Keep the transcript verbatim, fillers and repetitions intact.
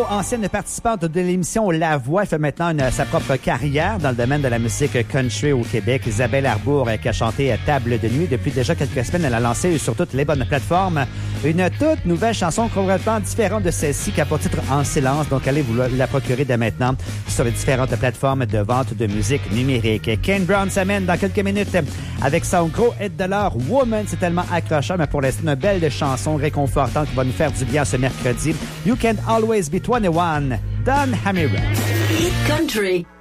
ancienne participante de l'émission La Voix, elle fait maintenant une, sa propre carrière dans le domaine de la musique country au Québec. Isabelle Arbour, qui a chanté à Table de nuit depuis déjà quelques semaines, elle a lancé sur toutes les bonnes plateformes une toute nouvelle chanson complètement différente de celle-ci qui a pour titre En silence. Donc, allez vous la procurer dès maintenant sur les différentes plateformes de vente de musique numérique. Kane Brown s'amène dans quelques minutes avec son gros hit de l'heure, Woman. C'est tellement accrocheur, mais pour l'instant, une belle chanson réconfortante qui va nous faire du bien ce mercredi. You Can Always Be vingt et un, Don Hamira. Hit Country.